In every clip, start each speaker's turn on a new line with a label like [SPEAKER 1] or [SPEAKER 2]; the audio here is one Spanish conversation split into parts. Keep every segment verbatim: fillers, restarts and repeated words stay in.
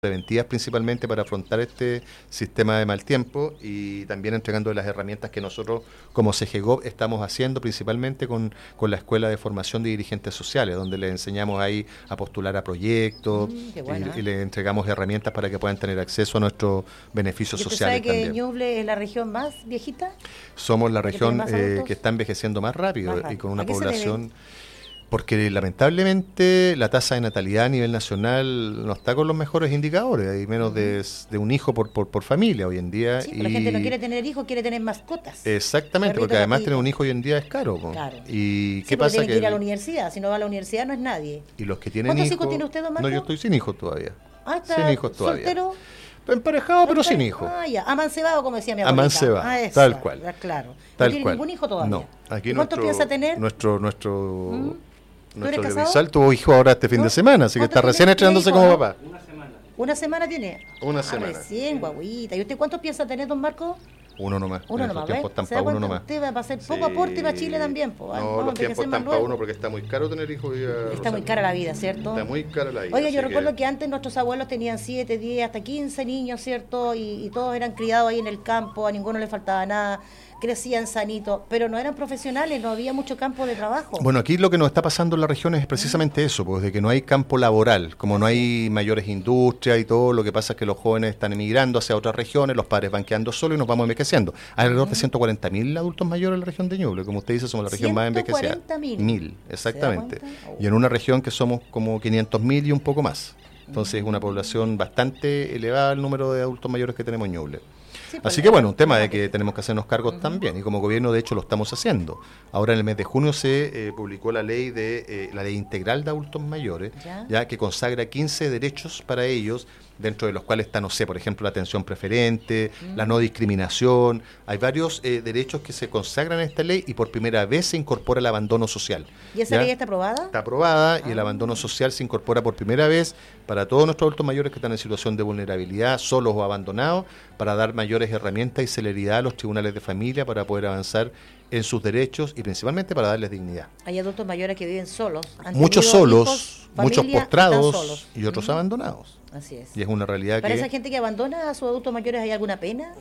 [SPEAKER 1] preventivas principalmente para afrontar este sistema de mal tiempo y también entregando las herramientas que nosotros como C G G O V estamos haciendo principalmente con, con la Escuela de Formación de Dirigentes Sociales, donde les enseñamos ahí a postular a proyectos mm, y, buena, ¿eh? y les entregamos herramientas para que puedan tener acceso a nuestros beneficios sociales
[SPEAKER 2] ¿Usted sabe
[SPEAKER 1] también.
[SPEAKER 2] que Ñuble es la región más viejita?
[SPEAKER 1] Somos la región que, eh, que está enveciendo más rápido, más rápido y con una población... Porque lamentablemente la tasa de natalidad a nivel nacional no está con los mejores indicadores, hay menos de, de un hijo por, por, por familia hoy en día.
[SPEAKER 2] Sí, y la gente no quiere tener hijos, quiere tener mascotas.
[SPEAKER 1] Exactamente, porque además gatita. tener un hijo hoy en día es caro.
[SPEAKER 2] Claro.
[SPEAKER 1] ¿Y
[SPEAKER 2] sí,
[SPEAKER 1] qué pasa?
[SPEAKER 2] Tiene que
[SPEAKER 1] que
[SPEAKER 2] ir a la universidad, si no va a la universidad no es nadie.
[SPEAKER 1] Y los que tienen
[SPEAKER 2] ¿Cuántos
[SPEAKER 1] hijos,
[SPEAKER 2] hijos tiene usted, don Marco?
[SPEAKER 1] No, yo estoy sin hijos todavía.
[SPEAKER 2] Ah, está
[SPEAKER 1] sin hijos todavía.
[SPEAKER 2] ¿Soltero?
[SPEAKER 1] Emparejado, pero sin hijos.
[SPEAKER 2] Ah, ya. Amancebado, como decía mi abuelita.
[SPEAKER 1] Amancebado,
[SPEAKER 2] ah, eso,
[SPEAKER 1] tal cual.
[SPEAKER 2] Claro.
[SPEAKER 1] Tal
[SPEAKER 2] ¿No tiene
[SPEAKER 1] cual.
[SPEAKER 2] ningún hijo todavía?
[SPEAKER 1] No. Aquí
[SPEAKER 2] ¿Cuántos
[SPEAKER 1] nuestro,
[SPEAKER 2] piensa tener?
[SPEAKER 1] Nuestro, nuestro... ¿Mm? Nuestro audiovisual tuvo hijo ahora este fin ¿No? de semana, así que está recién estrenándose como papá.
[SPEAKER 2] Una semana. ¿Una semana tiene?
[SPEAKER 1] Una
[SPEAKER 2] ah,
[SPEAKER 1] semana.
[SPEAKER 2] Recién, guaguita. ¿Y usted cuántos piensa tener, don Marco?
[SPEAKER 1] Uno nomás.
[SPEAKER 2] Uno nomás, ¿ves?
[SPEAKER 1] ¿Se da
[SPEAKER 2] cuenta?
[SPEAKER 1] Uno nomás.
[SPEAKER 2] Usted va a hacer poco sí. aporte para Chile también. Po.
[SPEAKER 1] No, no, los tiempos están para uno porque está muy caro tener hijos. Ya,
[SPEAKER 2] está
[SPEAKER 1] Rosario.
[SPEAKER 2] muy cara la vida, ¿cierto?
[SPEAKER 1] Está muy cara la vida.
[SPEAKER 2] Oiga, yo recuerdo que... que antes nuestros abuelos tenían siete, diez, hasta quince niños, ¿cierto? Y, y todos eran criados ahí en el campo, a ninguno le faltaba nada. Crecían sanitos, pero no eran profesionales, no había mucho campo de trabajo.
[SPEAKER 1] Bueno, aquí lo que nos está pasando en la región es precisamente eso, pues de que no hay campo laboral, como no hay mayores industrias y todo, lo que pasa es que los jóvenes están emigrando hacia otras regiones, los padres van quedando solos y nos vamos envejeciendo. Hay alrededor de ciento cuarenta mil adultos mayores en la región de Ñuble, como usted dice, somos la región más envejecida.
[SPEAKER 2] ciento cuarenta mil.
[SPEAKER 1] Mil, exactamente. Oh. Y en una región que somos como quinientos mil y un poco más. Entonces es una población bastante elevada el número de adultos mayores que tenemos en Ñuble. Sí, pues Así que bueno, un tema de que tenemos que hacernos cargos uh-huh. también, y como gobierno de hecho lo estamos haciendo. Ahora en el mes de junio se eh, publicó la ley de eh, la ley integral de adultos mayores, ¿Ya? ya que consagra quince derechos para ellos, dentro de los cuales está, no sé, por ejemplo, la atención preferente, uh-huh. la no discriminación. Hay varios eh, derechos que se consagran en esta ley y por primera vez se incorpora el abandono social.
[SPEAKER 2] ¿Y esa
[SPEAKER 1] ¿ya?
[SPEAKER 2] ley está aprobada?
[SPEAKER 1] Está aprobada ah. y el abandono
[SPEAKER 2] social
[SPEAKER 1] social se incorpora por primera vez para todos nuestros adultos mayores que están en situación de vulnerabilidad, solos o abandonados, para dar mayores herramientas y celeridad a los tribunales de familia para poder avanzar en sus derechos y principalmente para darles dignidad.
[SPEAKER 2] Hay adultos mayores que viven solos.
[SPEAKER 1] Muchos solos, hijos, muchos
[SPEAKER 2] familia,
[SPEAKER 1] postrados
[SPEAKER 2] solos.
[SPEAKER 1] y otros uh-huh. abandonados.
[SPEAKER 2] Así es.
[SPEAKER 1] Y es una realidad
[SPEAKER 2] ¿Para
[SPEAKER 1] que...
[SPEAKER 2] esa gente que abandona a sus adultos mayores hay alguna pena?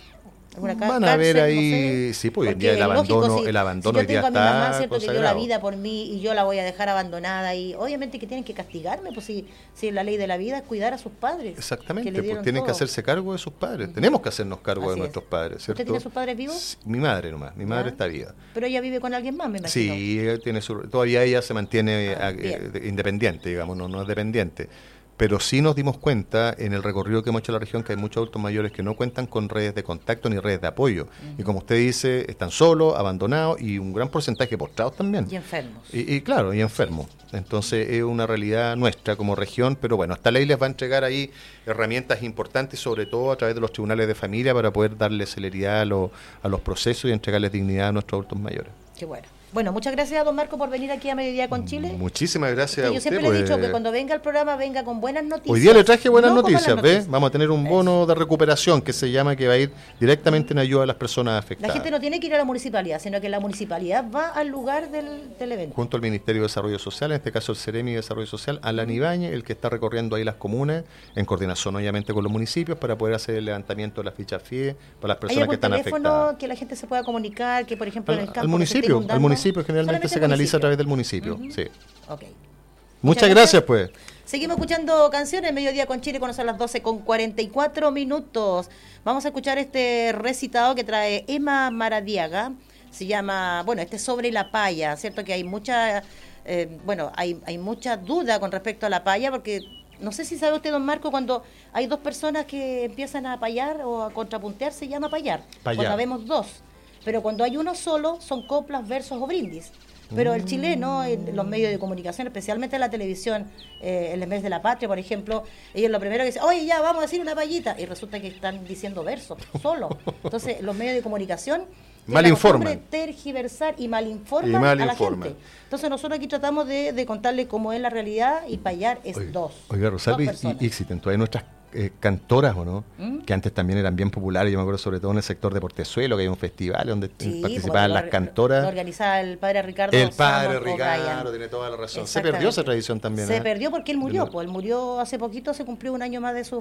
[SPEAKER 1] Van cárcel, a ver ahí, no sé, sí, pues hoy en día el abandono, lógico, si, el abandono
[SPEAKER 2] si yo tengo
[SPEAKER 1] hoy día
[SPEAKER 2] a mi mamá,
[SPEAKER 1] está
[SPEAKER 2] cierto,
[SPEAKER 1] consagrado.
[SPEAKER 2] que dio la vida por mí y yo la voy a dejar abandonada y obviamente que tienen que castigarme, pues si, si la ley de la vida es cuidar a sus padres.
[SPEAKER 1] Exactamente, que pues tienen todo. que hacerse cargo de sus padres, uh-huh. tenemos que hacernos cargo Así de nuestros es. padres, ¿cierto?
[SPEAKER 2] ¿Usted tiene sus padres vivos?
[SPEAKER 1] Sí, mi madre nomás, mi madre ¿Ya? está viva.
[SPEAKER 2] Pero ella vive con alguien más, me imagino.
[SPEAKER 1] Sí, ella tiene su, todavía ella se mantiene
[SPEAKER 2] ah,
[SPEAKER 1] eh, independiente, digamos, no, no es dependiente. Pero sí nos dimos cuenta en el recorrido que hemos hecho en la región que hay muchos adultos mayores que no cuentan con redes de contacto ni redes de apoyo. Uh-huh. Y como usted dice, están solos, abandonados y un gran porcentaje postrados también.
[SPEAKER 2] Y enfermos.
[SPEAKER 1] Y, y claro, y enfermos. Entonces es una realidad nuestra como región, pero bueno, esta ley les va a entregar ahí herramientas importantes, sobre todo a través de los tribunales de familia, para poder darle celeridad a, lo, a los procesos y entregarles dignidad a nuestros adultos mayores.
[SPEAKER 2] Qué bueno. Bueno, muchas gracias a don Marco por venir aquí a Mediodía con Chile.
[SPEAKER 1] Muchísimas gracias
[SPEAKER 2] Porque
[SPEAKER 1] a usted.
[SPEAKER 2] Yo siempre
[SPEAKER 1] pues,
[SPEAKER 2] le he dicho que cuando venga al programa venga con buenas noticias.
[SPEAKER 1] Hoy día le traje buenas
[SPEAKER 2] no
[SPEAKER 1] noticias,
[SPEAKER 2] noticias.
[SPEAKER 1] ¿ves? Vamos a tener un bono de recuperación que se llama, que va a ir directamente en ayuda a las personas afectadas.
[SPEAKER 2] La gente no tiene que ir a la municipalidad, sino que la municipalidad va al lugar del, del evento.
[SPEAKER 1] Junto al Ministerio de Desarrollo Social, en este caso el Ceremi de Desarrollo Social, Alan Ibáñez, el que está recorriendo ahí las comunas, en coordinación obviamente con los municipios, para poder hacer el levantamiento de las fichas F I E para las personas que están
[SPEAKER 2] teléfono
[SPEAKER 1] afectadas.
[SPEAKER 2] Que la gente se pueda comunicar, que por ejemplo
[SPEAKER 1] al,
[SPEAKER 2] en el campo
[SPEAKER 1] al municipio, al municipio generalmente se canaliza
[SPEAKER 2] municipio.
[SPEAKER 1] a través del municipio, uh-huh. sí.
[SPEAKER 2] Okay.
[SPEAKER 1] Muchas, Muchas gracias, gracias, pues.
[SPEAKER 2] Seguimos escuchando canciones Mediodía con Chile cuando son las doce con cuarenta y cuatro minutos. Vamos a escuchar este recitado que trae Emma Maradiaga. Se llama, bueno, este es sobre la paya, ¿cierto? Que hay mucha, eh, bueno, hay, hay mucha duda con respecto a la paya, porque no sé si sabe usted, don Marco, cuando hay dos personas que empiezan a payar o a contrapuntear, se llama payar. Payar. Cuando sabemos dos. Pero cuando hay uno solo, son coplas, versos o brindis. Pero el chileno, en los medios de comunicación, especialmente en la televisión, eh, en el mes de la patria, por ejemplo, ellos lo primero que dicen, oye, ya, vamos a decir una payita, y resulta que están diciendo versos, solo. Entonces, los medios de comunicación
[SPEAKER 1] mal informan.
[SPEAKER 2] Tergiversar y mal informan
[SPEAKER 1] y mal
[SPEAKER 2] a la
[SPEAKER 1] informan.
[SPEAKER 2] gente. Entonces nosotros aquí tratamos de, de contarle cómo es la realidad y para allá es
[SPEAKER 1] Oiga,
[SPEAKER 2] dos.
[SPEAKER 1] Oiga, Rosalba, y, y existen todavía nuestras eh, cantoras, ¿o no? ¿Mm? Que antes también eran bien populares, yo me acuerdo sobre todo en el sector de Portezuelo, que hay un festival donde sí, participaban las cantoras.
[SPEAKER 2] Lo organizaba el padre Ricardo.
[SPEAKER 1] El padre Ricardo, tiene toda la razón. Se perdió esa tradición también.
[SPEAKER 2] Se
[SPEAKER 1] ¿eh?
[SPEAKER 2] perdió porque él murió, pues él murió hace poquito, se cumplió un año más de su